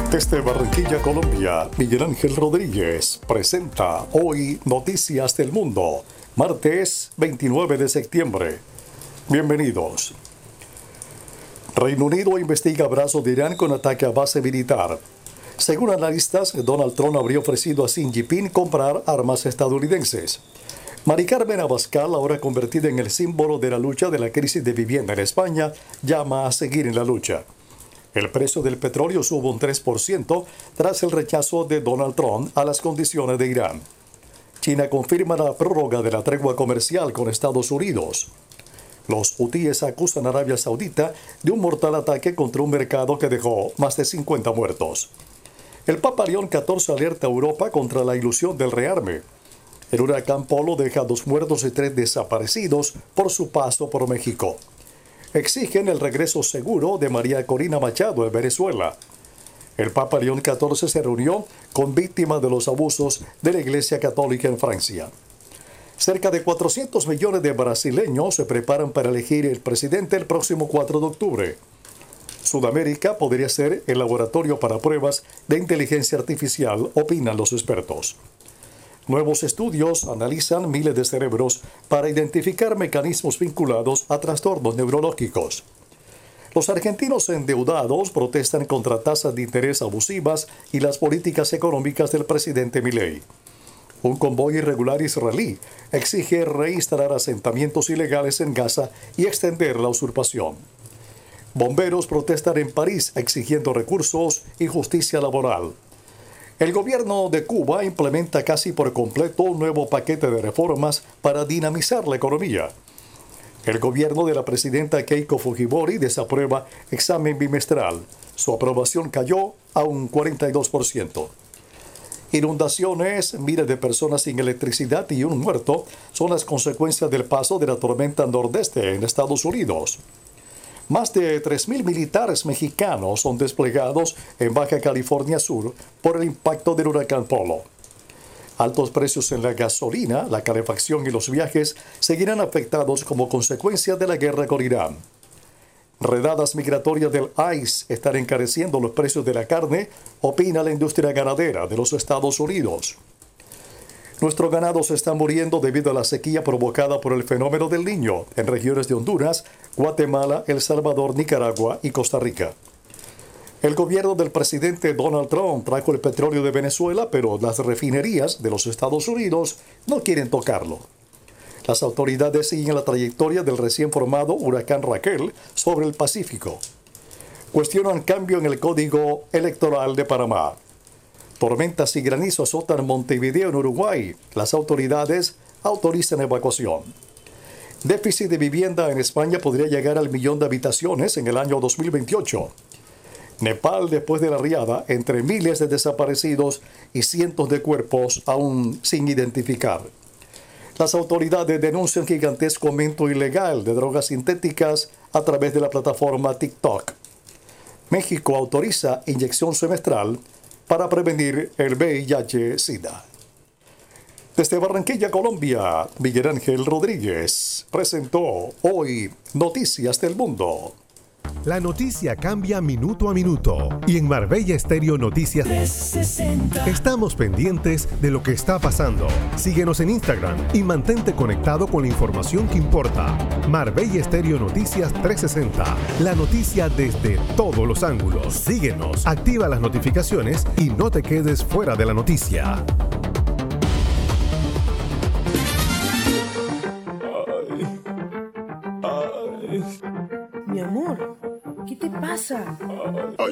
Desde Barranquilla, Colombia, Miguel Ángel Rodríguez presenta hoy Noticias del Mundo, martes 29 de septiembre. Bienvenidos. Reino Unido investiga brazo de Irán con ataque a base militar. Según analistas, Donald Trump habría ofrecido a Xi Jinping comprar armas estadounidenses. Mari Carmen Abascal, ahora convertida en el símbolo de la lucha de la crisis de vivienda en España, llama a seguir en la lucha. El precio del petróleo sube un 3% tras el rechazo de Donald Trump a las condiciones de Irán. China confirma la prórroga de la tregua comercial con Estados Unidos. Los hutíes acusan a Arabia Saudita de un mortal ataque contra un mercado que dejó más de 50 muertos. El Papa León XIV alerta a Europa contra la ilusión del rearme. El huracán Polo deja 2 muertos y 3 desaparecidos por su paso por México. Exigen el regreso seguro de María Corina Machado en Venezuela. El Papa León XIV se reunió con víctimas de los abusos de la Iglesia Católica en Francia. Cerca de 400 millones de brasileños se preparan para elegir el presidente el próximo 4 de octubre. Sudamérica podría ser el laboratorio para pruebas de inteligencia artificial, opinan los expertos. Nuevos estudios analizan miles de cerebros para identificar mecanismos vinculados a trastornos neurológicos. Los argentinos endeudados protestan contra tasas de interés abusivas y las políticas económicas del presidente Milei. Un convoy irregular israelí exige reinstalar asentamientos ilegales en Gaza y extender la usurpación. Bomberos protestan en París exigiendo recursos y justicia laboral. El gobierno de Cuba implementa casi por completo un nuevo paquete de reformas para dinamizar la economía. El gobierno de la presidenta Keiko Fujimori desaprueba examen bimestral. Su aprobación cayó a un 42%. Inundaciones, miles de personas sin electricidad y un muerto son las consecuencias del paso de la tormenta nordeste en Estados Unidos. Más de 3.000 militares mexicanos son desplegados en Baja California Sur por el impacto del huracán Polo. Altos precios en la gasolina, la calefacción y los viajes seguirán afectados como consecuencia de la guerra con Irán. Redadas migratorias del ICE están encareciendo los precios de la carne, opina la industria ganadera de los Estados Unidos. Nuestro ganado se está muriendo debido a la sequía provocada por el fenómeno del Niño en regiones de Honduras, Guatemala, El Salvador, Nicaragua y Costa Rica. El gobierno del presidente Donald Trump trajo el petróleo de Venezuela, pero las refinerías de los Estados Unidos no quieren tocarlo. Las autoridades siguen la trayectoria del recién formado huracán Raquel sobre el Pacífico. Cuestionan cambio en el Código Electoral de Panamá. Tormentas y granizo azotan Montevideo en Uruguay. Las autoridades autorizan evacuación. Déficit de vivienda en España podría llegar al 1.000.000 de habitaciones en el año 2028. Nepal, después de la riada, entre miles de desaparecidos y cientos de cuerpos aún sin identificar. Las autoridades denuncian gigantesco aumento ilegal de drogas sintéticas a través de la plataforma TikTok. México autoriza inyección semestral para prevenir el VIH-Sida. Desde Barranquilla, Colombia, Miguel Ángel Rodríguez presentó hoy Noticias del Mundo. La noticia cambia minuto a minuto y en Marbella Estéreo Noticias 360 estamos pendientes de lo que está pasando. Síguenos en Instagram y mantente conectado con la información que importa. Marbella Estéreo Noticias 360, la noticia desde todos los ángulos. Síguenos, activa las notificaciones y no te quedes fuera de la noticia. Mi amor, ¿qué te pasa?